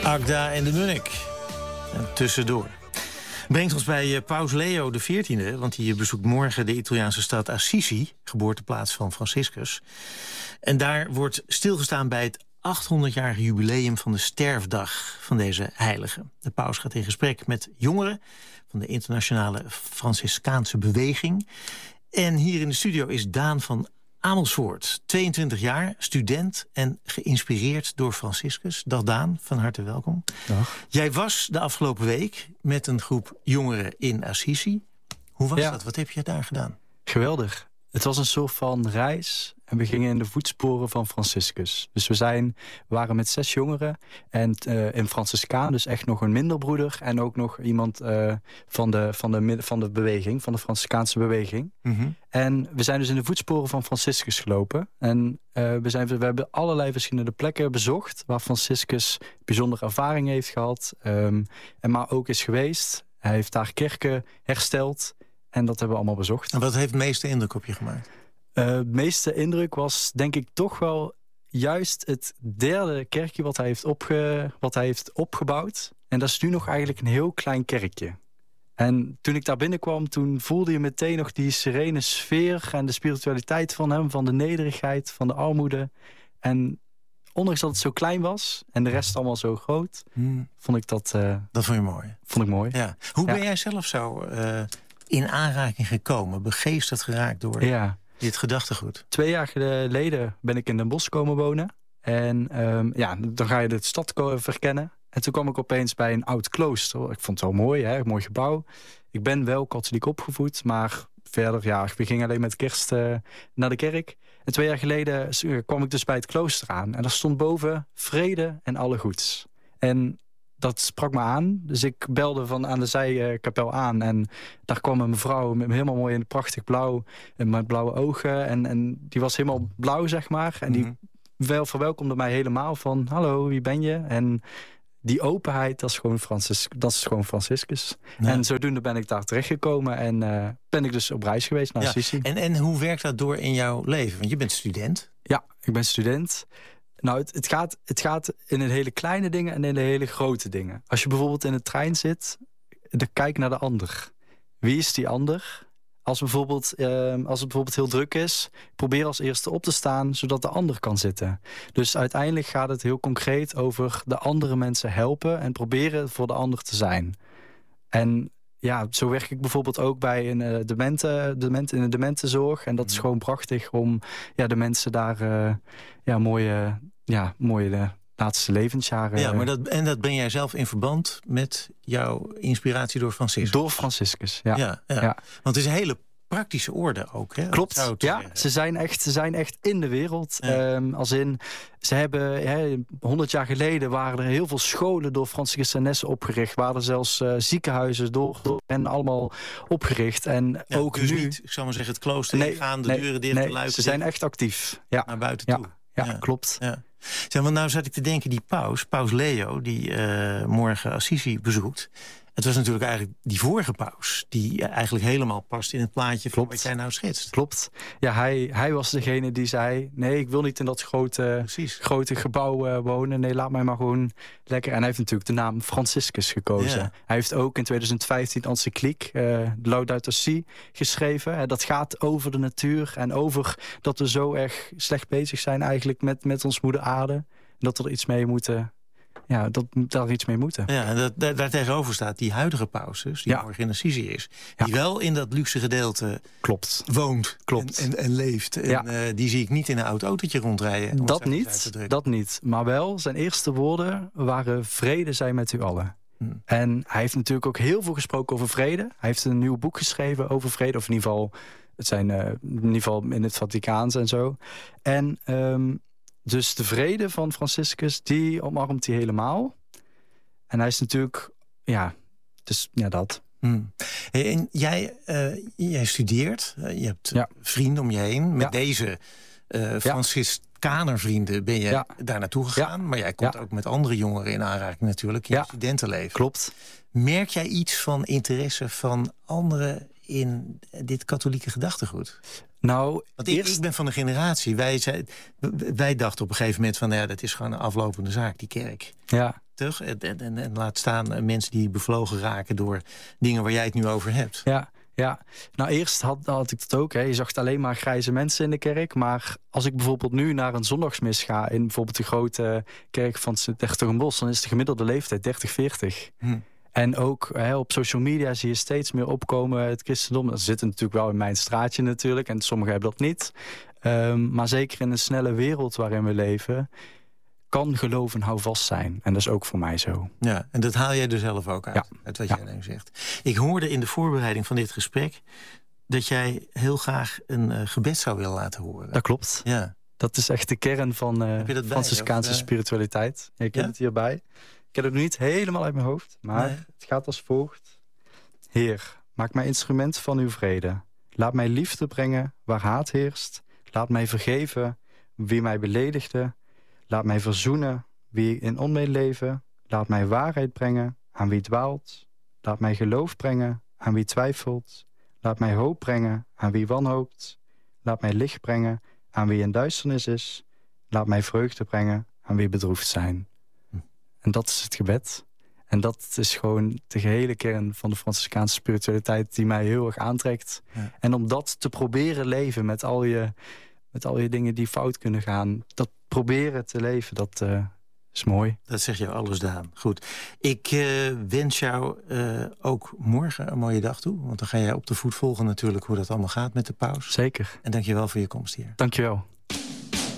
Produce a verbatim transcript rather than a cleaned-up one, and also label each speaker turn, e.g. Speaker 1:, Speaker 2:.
Speaker 1: Agda en de Munnik. En tussendoor. Brengt ons bij Paus Leo de veertiende, want die bezoekt morgen de Italiaanse stad Assisi, geboorteplaats van Franciscus. En daar wordt stilgestaan bij het achthonderdjarige jubileum van de sterfdag van deze heilige. De paus gaat in gesprek met jongeren van de internationale Franciscaanse beweging. En hier in de studio is Daan van Amersfoort, tweeëntwintig jaar, student en geïnspireerd door Franciscus. Dag Daan, van harte welkom.
Speaker 2: Dag.
Speaker 1: Jij was de afgelopen week met een groep jongeren in Assisi. Hoe was
Speaker 2: ja.
Speaker 1: dat? Wat heb je daar gedaan?
Speaker 2: Geweldig. Het was een soort van reis en we gingen in de voetsporen van Franciscus. Dus we, zijn, we waren met zes jongeren en uh, een Franciscaan, dus echt nog een minderbroeder en ook nog iemand uh, van, de, van, de, van de beweging, van de Franciscaanse beweging.
Speaker 1: Mm-hmm.
Speaker 2: En we zijn dus in de voetsporen van Franciscus gelopen. En uh, we, zijn, we hebben allerlei verschillende plekken bezocht waar Franciscus bijzondere ervaring heeft gehad. Um, en maar ook is geweest. Hij heeft daar kerken hersteld. En dat hebben we allemaal bezocht.
Speaker 1: En wat heeft het meeste indruk op je gemaakt?
Speaker 2: Uh, het meeste indruk was denk ik toch wel juist het derde kerkje wat hij, heeft opge, wat hij heeft opgebouwd. En dat is nu nog eigenlijk een heel klein kerkje. En toen ik daar binnenkwam, toen voelde je meteen nog die serene sfeer en de spiritualiteit van hem, van de nederigheid, van de armoede. En ondanks dat het zo klein was en de rest allemaal zo groot, hmm. vond ik dat... Uh,
Speaker 1: dat vond je mooi?
Speaker 2: Vond ik mooi.
Speaker 1: Ja. Hoe
Speaker 2: ja.
Speaker 1: ben jij zelf zo uh, in aanraking gekomen, begeesterd geraakt door
Speaker 2: ja.
Speaker 1: dit gedachtegoed?
Speaker 2: Twee jaar geleden ben ik in Den Bosch komen wonen. En um, ja, dan ga je de stad verkennen. En toen kwam ik opeens bij een oud klooster. Ik vond het wel mooi, hè? Een mooi gebouw. Ik ben wel katholiek opgevoed, maar verder, ja, we gingen alleen met kerst uh, naar de kerk. En twee jaar geleden kwam ik dus bij het klooster aan. En daar stond boven vrede en alle goeds. En dat sprak me aan. Dus ik belde van aan de zijkapel aan. En daar kwam een mevrouw helemaal mooi in het prachtig blauw. Met blauwe ogen. En, en die was helemaal blauw, zeg maar. En die mm-hmm. wel verwelkomde mij helemaal van... Hallo, wie ben je? En die openheid, dat is gewoon, Francis, dat is gewoon Franciscus. Ja. En zodoende ben ik daar terechtgekomen. En uh, ben ik dus op reis geweest naar Assisi.
Speaker 1: Ja. En, en hoe werkt dat door in jouw leven? Want je bent student.
Speaker 2: Ja, ik ben student. Nou, het, het, gaat, het gaat in de hele kleine dingen en in de hele grote dingen. Als je bijvoorbeeld in de trein zit, dan kijk naar de ander. Wie is die ander? Als, bijvoorbeeld, uh, als het bijvoorbeeld heel druk is, probeer als eerste op te staan, zodat de ander kan zitten. Dus uiteindelijk gaat het heel concreet over de andere mensen helpen en proberen voor de ander te zijn. En ja, zo werk ik bijvoorbeeld ook bij een uh, demente, demente, in de dementenzorg. En dat is gewoon prachtig om ja, de mensen daar uh, ja, mooie, ja, mooie de laatste levensjaren...
Speaker 1: Ja, maar dat, en dat breng jij zelf in verband met jouw inspiratie door Franciscus?
Speaker 2: Door Franciscus, ja.
Speaker 1: ja, ja. ja. Want het is een hele praktische orde ook, hè?
Speaker 2: Klopt, ja. Ze zijn, echt, ze zijn echt in de wereld. Ja. Um, als in, ze hebben, honderd jaar geleden waren er heel veel scholen door Franciscanessen opgericht. Waren er zelfs uh, ziekenhuizen door, door en allemaal opgericht. En
Speaker 1: ja,
Speaker 2: ook
Speaker 1: dus
Speaker 2: nu...
Speaker 1: niet, ik zou maar zeggen, het klooster
Speaker 2: nee,
Speaker 1: gaan, de
Speaker 2: nee,
Speaker 1: deuren dicht,
Speaker 2: nee,
Speaker 1: de luiken
Speaker 2: ze zijn
Speaker 1: dicht,
Speaker 2: echt actief. Ja.
Speaker 1: Naar buiten
Speaker 2: ja.
Speaker 1: toe.
Speaker 2: Ja, ja, klopt.
Speaker 1: Ja. Zeg, want nou zat ik te denken, die paus, paus Leo, die uh, morgen Assisi bezoekt. Het was natuurlijk eigenlijk die vorige paus die eigenlijk helemaal past in het plaatje van wat jij nou schetst.
Speaker 2: Klopt. Ja, hij, hij was degene die zei, nee, ik wil niet in dat grote, grote gebouw uh, wonen. Nee, laat mij maar gewoon lekker. En hij heeft natuurlijk de naam Franciscus gekozen. Ja. Hij heeft ook in twintig vijftien het encycliek uh, Laudato Si geschreven. En dat gaat over de natuur en over dat we zo erg slecht bezig zijn eigenlijk met, met ons moeder aarde. En dat we er iets mee moeten... Ja, dat daar iets mee moeten.
Speaker 1: Ja, en dat, daar, daar tegenover staat die huidige paus, dus, die ja. morgen in Assisi is. Die ja. wel in dat luxe gedeelte
Speaker 2: Klopt.
Speaker 1: woont
Speaker 2: Klopt.
Speaker 1: En, en, en leeft. En
Speaker 2: ja.
Speaker 1: uh, die zie ik niet in een oud autootje rondrijden.
Speaker 2: Dat niet, dat niet. Maar wel, zijn eerste woorden waren vrede zij met u allen. Hmm. En hij heeft natuurlijk ook heel veel gesproken over vrede. Hij heeft een nieuw boek geschreven over vrede. Of in ieder geval, het zijn uh, in ieder geval in het Vaticaans en zo. En... Um, Dus de vrede van Franciscus, die omarmt hij helemaal. En hij is natuurlijk, ja, dus ja, dat.
Speaker 1: Hmm. Hey, en jij, uh, jij studeert, uh, je hebt ja. vrienden om je heen. Met ja. deze uh, Franciscaner vrienden ben je ja. daar naartoe gegaan. Ja. Maar jij komt ja. ook met andere jongeren in aanraking natuurlijk in ja. je studentenleven.
Speaker 2: Klopt.
Speaker 1: Merk jij iets van interesse van anderen in dit katholieke gedachtegoed?
Speaker 2: Nou,
Speaker 1: Want ik, eerst... ik ben van de generatie. Wij, zei, wij dachten op een gegeven moment van... Nou ja, dat is gewoon een aflopende zaak, die kerk.
Speaker 2: Ja.
Speaker 1: toch? En, en, en laat staan uh, mensen die bevlogen raken door dingen waar jij het nu over hebt.
Speaker 2: Ja, ja. Nou eerst had, had ik dat ook. Hè. Je zag alleen maar grijze mensen in de kerk. Maar als ik bijvoorbeeld nu naar een zondagsmis ga in bijvoorbeeld de grote kerk van Sint-Hertogenbosch, dan is de gemiddelde leeftijd dertig, veertig. Hm. En ook hè, op social media zie je steeds meer opkomen het christendom. Dat zit natuurlijk wel in mijn straatje natuurlijk. En sommigen hebben dat niet. Um, maar zeker in een snelle wereld waarin we leven, kan geloof en houvast zijn. En dat is ook voor mij zo.
Speaker 1: Ja, en dat haal jij er zelf ook uit,
Speaker 2: ja.
Speaker 1: uit wat
Speaker 2: ja.
Speaker 1: jij nu zegt. Ik hoorde in de voorbereiding van dit gesprek dat jij heel graag een uh, gebed zou willen laten horen.
Speaker 2: Dat klopt.
Speaker 1: Ja.
Speaker 2: Dat is echt de kern van uh, Franciscaanse of, uh... spiritualiteit. Ik heb ja? het hierbij. Ik heb het nu niet helemaal uit mijn hoofd, maar nee. Het gaat als volgt. Heer, maak mij instrument van uw vrede. Laat mij liefde brengen waar haat heerst. Laat mij vergeven wie mij beledigde. Laat mij verzoenen wie in onmeen leven. Laat mij waarheid brengen aan wie dwaalt. Laat mij geloof brengen aan wie twijfelt. Laat mij hoop brengen aan wie wanhoopt. Laat mij licht brengen aan wie in duisternis is. Laat mij vreugde brengen aan wie bedroefd zijn. Hm. En dat is het gebed. En dat is gewoon de gehele kern van de Franciscaanse spiritualiteit die mij heel erg aantrekt. Ja. En om dat te proberen leven met al je, met al je dingen die fout kunnen gaan, dat proberen te leven, dat uh, is mooi.
Speaker 1: Dat zeg je alles, Daan. Goed. Ik uh, wens jou uh, ook morgen een mooie dag toe. Want dan ga jij op de voet volgen natuurlijk hoe dat allemaal gaat met de paus.
Speaker 2: Zeker.
Speaker 1: En dank je wel voor je komst hier.
Speaker 2: Dank je wel.